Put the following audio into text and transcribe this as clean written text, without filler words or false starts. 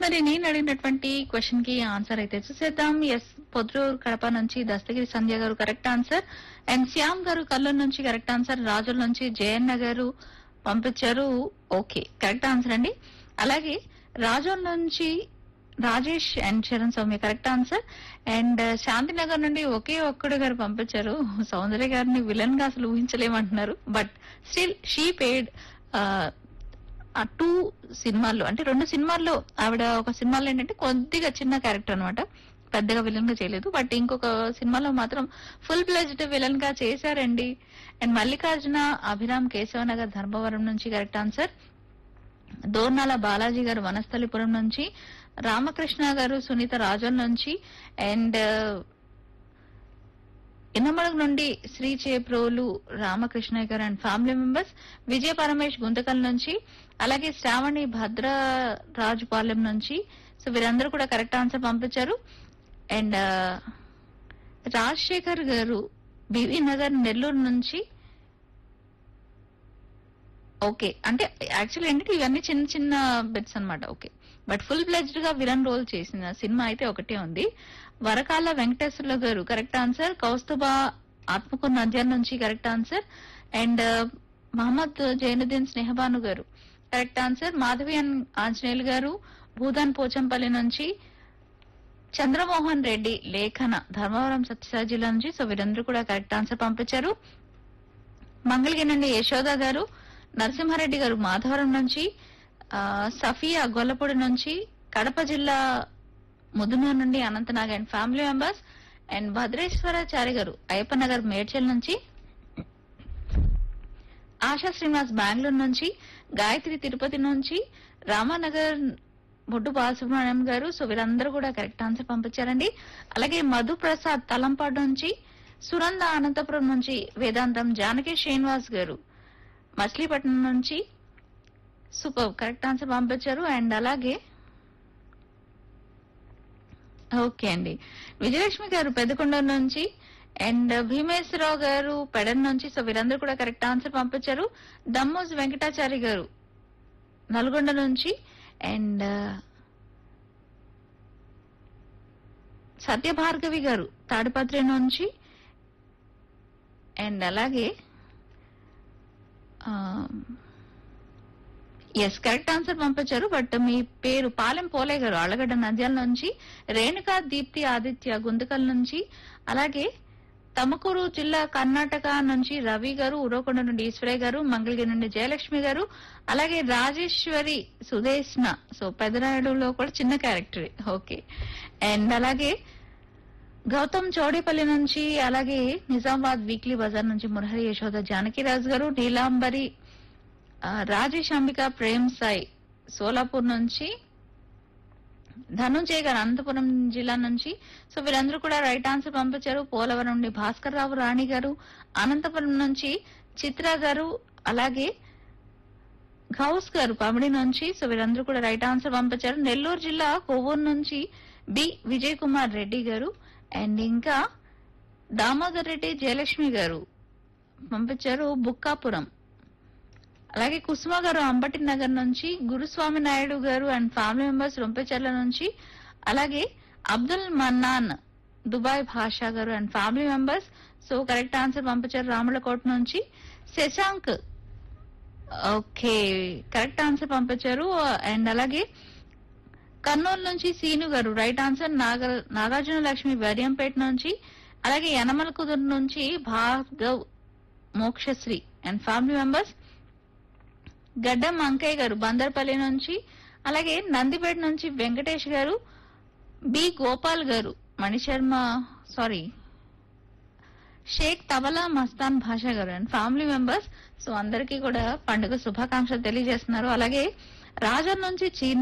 మరి నేను అడిగినటువంటి క్వశ్చన్ కి ఆన్సర్ అయితే చూసేద్దాం. ఎస్, పొద్రూరు కడప నుంచి దస్తగిరి సంధ్య గారు కరెక్ట్ ఆన్సర్. అండ్ శ్యామ్ గారు కల్లూరు నుంచి కరెక్ట్ ఆన్సర్. రాజుల నుంచి జయన్న గారు పంపించారు. ఓకే, కరెక్ట్ ఆన్సర్ అండి. అలాగే రాజోల్ నుంచి Rajesh and Charan Soumya correct answer. And Shantinagar నుండి ఒకే ఒక్కడు గారు పంపించారు. సౌందర్య గారిని విలన్ గా అసలు ఊహించలేమంటున్నారు. బట్ స్టిల్ షీ పేడ్ ఆ 2 సినిమాల్లో, అంటే 2 సినిమాల్లో ఆవిడ ఒక సినిమాలో ఏంటంటే కొద్దిగా చిన్న క్యారెక్టర్ అన్నమాట, పెద్దగా విలన్ గా చేయలేదు. బట్ ఇంకొక సినిమాలో మాత్రం ఫుల్ ప్లెజ్డ్ విలన్ గా చేశారండి. అండ్ మల్లికార్జున అభిరామ్ కేశవనగర్ ధర్మవరం నుంచి కరెక్ట్ ఆన్సర్. దోర్నాల బాలాజీ గారు వనస్థలిపురం నుంచి, రామకృష్ణ గారు సునీత రాజన్ నుంచి, అండ్ ఇన్నమడుగు నుండి శ్రీ చేప్రోలు రామకృష్ణయ్య గారు అండ్ ఫ్యామిలీ మెంబర్స్, విజయ పరమేష్ గుంతకల్ నుంచి, అలాగే శ్రావణి భద్రరాజుపాలెం నుంచి. సో వీరందరూ కూడా కరెక్ట్ ఆన్సర్ పంపించారు. అండ్ రాజశేఖర్ గారు బివి నగర్ నెల్లూరు నుంచి. ఓకే, అంటే యాక్చువల్లీ ఏంటంటే ఇవన్నీ చిన్న చిన్న బిట్స్ అన్నమాట. ఓకే, బట్ ఫుల్ ప్లెజ్డ్ గా విలన్ రోల్ చేసిన సినిమా అయితే ఒకటే ఉంది. వరకాల వెంకటేశ్వర్ల గారు కరెక్ట్ ఆన్సర్. కౌస్తుబా ఆత్మకూరు నంద్యాల నుంచి correct answer. And Mohammed Zainuddin Sneha Banu గారు కరెక్ట్ ఆన్సర్. మాధవి ఆంజనేయులు గారు భూదాన్ పోచంపల్లి నుంచి, చంద్రమోహన్ రెడ్డి లేఖన ధర్మవరం సత్యసాయి జిల్లా నుంచి. సో వీరందరూ కూడా కరెక్ట్ ఆన్సర్ పంపించారు. మంగళగిరి నుండి యశోద గారు, నరసింహారెడ్డి గారు మాధవరం నుంచి, సఫియా గొల్లపూడి నుంచి, కడప జిల్లా ముదునూరు నుండి Anantnag and family members, and Bhadreswarachari గారు అయ్యప్పనగర్ మేడ్చల్ నుంచి, ఆశా శ్రీనివాస్ బెంగళూరు నుంచి, గాయత్రి తిరుపతి నుంచి, రామానగర్ బొడ్డు బాలసుబ్రహ్మణ్యం గారు. సో వీరందరూ కూడా కరెక్ట్ ఆన్సర్ పంపించారండి. అలాగే మధు ప్రసాద్ తలంపాడు నుంచి, సునంద అనంతపురం నుంచి, వేదాంతం జానకి శ్రీనివాస్ గారు మచిలీపట్నం నుంచి సూపర్ కరెక్ట్ ఆన్సర్ పంపించారు. అండ్ అలాగే ఓకే అండి, విజయలక్ష్మి గారు పెద్దకొండ నుంచి, అండ్ భీమేశ్వరరావు గారు పెడన్ నుంచి. సో వీరందరూ కూడా కరెక్ట్ ఆన్సర్ పంపించారు. దమ్మోజ్ వెంకటాచారి గారు నల్గొండ నుంచి, అండ్ సత్యభార్గవి గారు తాడిపత్రి నుంచి, అండ్ అలాగే ఎస్ కరెక్ట్ ఆన్సర్ పంపించారు. బట్ మీ పేరు పాలెం పోలే గారు ఆళ్లగడ్డ నంద్యాల నుంచి, రేణుకా దీప్తి ఆదిత్య గుంతకల్ నుంచి, అలాగే తమకూరు జిల్లా కర్ణాటక నుంచి రవి గారు, ఉరవకొండ నుండి ఈశ్వరయ్య గారు, మంగళగిరి నుండి జయలక్ష్మి గారు, అలాగే రాజేశ్వరి సుదేష్ణ. సో పెదరాయుడులో కూడా చిన్న క్యారెక్టర్. ఓకే, అండ్ అలాగే గౌతమ్ చౌడేపల్లి నుంచి, అలాగే నిజామాబాద్ వీక్లీ బజార్ నుంచి మురహరి యశోద జానకిరాజు గారు, నీలాంబరి రాజేష్ అంబిక ప్రేమ్ సాయి సోలాపూర్ నుంచి, ధనుంజయ్ గారు అనంతపురం జిల్లా నుంచి. సో వీరందరూ కూడా రైట్ ఆన్సర్ పంపించారు. పోలవరం నుండి భాస్కర్ రావు రాణి గారు, అనంతపురం నుంచి చిత్ర గారు, అలాగే గౌస్ గారు పమిడి నుంచి. సో వీరందరూ కూడా రైట్ ఆన్సర్ పంపించారు. నెల్లూరు జిల్లా కొవ్వూరు నుంచి బి విజయ్ కుమార్ రెడ్డి గారు, అండ్ ఇంకా దామోదర్ రెడ్డి జయలక్ష్మి గారు పంపించారు బుక్కాపురం. అలాగే కుసుమ గారు అంబటి నగర్ నుంచి, గురుస్వామి నాయుడు గారు అండ్ ఫ్యామిలీ మెంబర్స్ రొంపెచర్ల నుంచి, అలాగే అబ్దుల్ మన్నాన్ దుబాయ్ భాషా గారు and family members. So correct answer పంపించారు రాములకోట నుంచి. శశాంక్ ఓకే కరెక్ట్ ఆన్సర్ పంపించారు. అండ్ అలాగే కర్నూలు నుంచి సీను గారు రైట్ ఆన్సర్. నాగార్జున లక్ష్మి వరియంపేట నుంచి, అలాగే యనమల కుదురు నుంచి Bhargav Mokshasri and family members, గడ్డం అంకయ్య గారు బందర్పల్లి నుంచి, అలాగే నందిపేట నుంచి వెంకటేష్ గారు, బి గోపాల్ గారు మణిశర్మ షేక్ తబలా మస్తాన్ భాషా గారు అండ్ ఫ్యామిలీ మెంబర్స్. సో అందరికీ కూడా పండుగ శుభాకాంక్షలు తెలియజేస్తున్నారు. అలాగే రాజర్ నుంచి